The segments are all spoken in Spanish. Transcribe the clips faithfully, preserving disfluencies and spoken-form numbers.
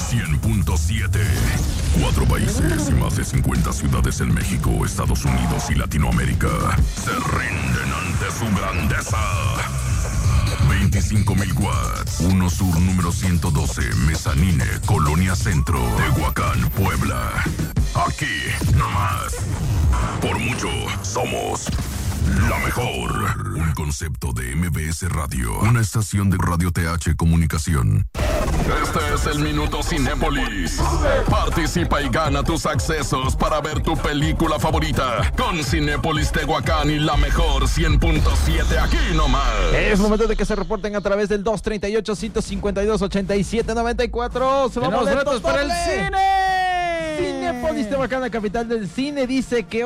cien punto siete. Cuatro países y más de cincuenta ciudades en México, Estados Unidos y Latinoamérica se rinden ante su grandeza. veinticinco mil watts. uno Sur número ciento doce, Mezanine, Colonia Centro, Tehuacán, Puebla. Aquí, nomás. Por mucho, somos la mejor. Un concepto de M B S Radio. Una estación de Radio T H Comunicación. Este es el Minuto Cinépolis. Participa y gana tus accesos para ver tu película favorita con Cinépolis Tehuacán y la mejor cien punto siete aquí nomás. Es momento de que se reporten a través del dos treinta y ocho, ciento cincuenta y dos, ochenta y siete noventa y cuatro. ¡Tenemos boletos para el cine! Cinépolis Tehuacán, la capital del cine, dice que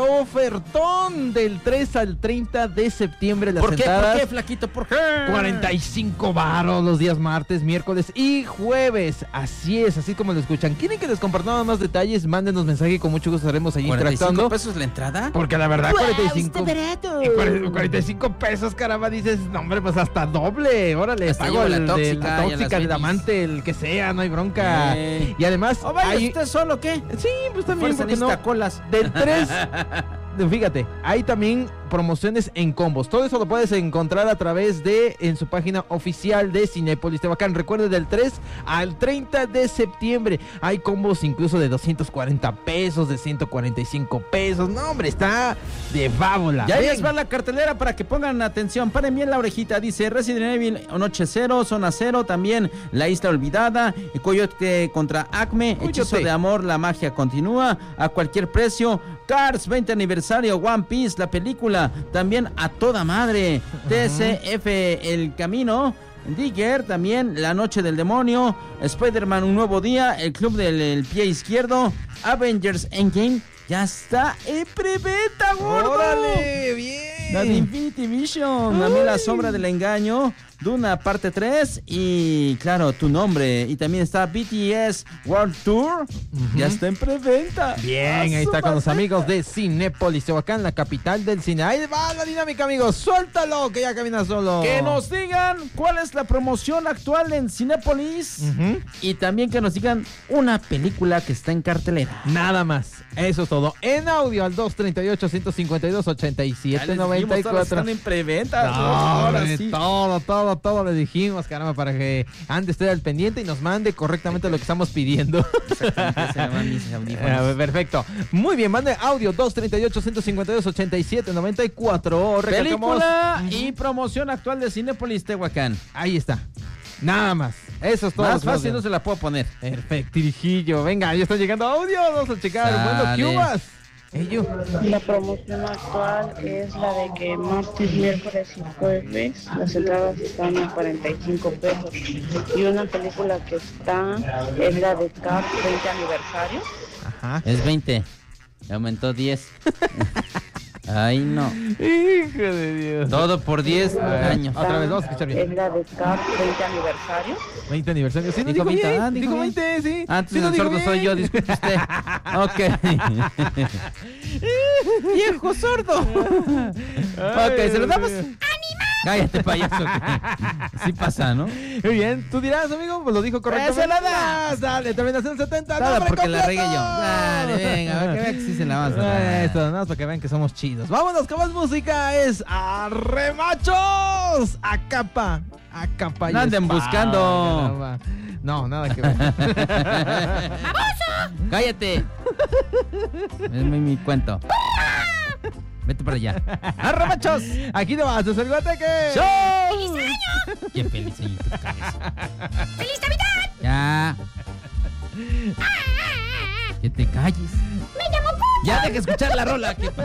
ofertón del tres al treinta de septiembre. Las ¿Por qué? entradas, ¿Por qué, flaquito? ¿Por qué? cuarenta y cinco varos los días martes, miércoles y jueves. Así es, así como lo escuchan. ¿Quieren que les compartamos más detalles? Mándenos mensaje y con mucho gusto estaremos ahí interactuando. ¿cuarenta y cinco pesos la entrada? Porque la verdad, ¡Wow, cuarenta y cinco, está barato! y cuarenta y cinco pesos, caramba, dices, no hombre, pues hasta doble. Órale, Hasta pago lleva el la de tóxica, la ya tóxica, las el bebis. amante, el que sea, no hay bronca. Eh. Y además, ¿O vaya hay... usted solo o qué? Sí, pues también, Fuerza ¿por qué no? necesita colas. Del tres, fíjate, hay también promociones en combos. Todo eso lo puedes encontrar a través de en su página oficial de Cinépolis Tehuacán. Recuerde, del tres al treinta de septiembre hay combos incluso de doscientos cuarenta pesos, de ciento cuarenta y cinco pesos. No, hombre, está de fábula. Ya Ven. les va la cartelera para que pongan atención. Paren bien la orejita. Dice Resident Evil Noche Cero, Zona Cero, también La Isla Olvidada, Coyote contra Acme, Coyote. Hechizo de Amor, La Magia Continúa, A Cualquier Precio, Cars veinte aniversario, One Piece, la película, también A Toda Madre, uh-huh. T C F El Camino, Digger, también La Noche del Demonio, Spider-Man Un Nuevo Día, El Club del el Pie Izquierdo, Avengers Endgame. Ya está en preventa, gordo. ¡Órale! ¡Bien! La de Infinity Vision, también La Sombra del Engaño, Duna parte tres y claro, Tu Nombre. Y también está B T S World Tour, uh-huh. Ya está en preventa. Bien, ahí está con los amigos de Cinépolis Tehuacán, la capital del cine. Ahí va la dinámica, amigos, suéltalo, que ya camina solo. Que nos digan cuál es la promoción actual en Cinépolis, uh-huh. Y también que nos digan una película que está en cartelera. Nada más, eso es todo. En audio al dos treinta y ocho, ciento cincuenta y dos, ochenta y siete noventa y cuatro. Están en preventa. No, ahora sí. Todo, todo, todo le dijimos, caramba, para que ande usted al pendiente y nos mande correctamente lo que estamos pidiendo. uh, perfecto. Muy bien, mande audio dos treinta y ocho, ciento cincuenta y dos, ochenta y siete noventa y cuatro. Película y promoción actual de Cinépolis Tehuacán. Ahí está. Nada más. Eso es todo. Más fácil no se la puedo poner. Perfecto, Tirijillo. Venga, ya está llegando audio. Vamos a checar. Sale. Bueno, Cubas. Ello. La promoción actual es la de que martes, miércoles y jueves las entradas están a cuarenta y cinco pesos. Y una película que está es la de Cars veinte aniversario. Ajá. Es veinte. Aumentó diez. Ay, no. Hijo de Dios. Todo por diez años. Otra vez, vamos a escuchar bien. Es la de Cars veinte aniversario. veinte aniversario. Sí, no dijo dijo veinte, bien. ah, Dijo veinte, sí. Ah, entonces sí, no el dijo sordo bien. soy yo, disculpe usted. Ok. Viejo sordo. Ok, se lo damos. ¡Ánimo! Cállate, payaso. Sí pasa, ¿no? Muy bien, tú dirás, amigo, pues lo dijo correctamente. ¡Se la das! Dale, terminación setenta. Nada, ¡Nombre porque la completo! regué yo. Dale, venga, a ver que vean que sí se la vas a dar. Esto, nada más para que vean que somos chidos. Vámonos con más música. Es Arremachos. A capa. A capa. y No anden espada, buscando. caramba. No, nada que ver. ¡Baboso! ¡Cállate! Es mi, mi cuento. Vete para allá. ¡Arremachos! Aquí te vas, es el Guateque. ¡Show! ¡Feliz año! ¡Qué feliz año en tu cabeza! ¡Feliz Navidad! Ya. Que te calles. Me llamo Cucho. Ya deja escuchar la rola. Que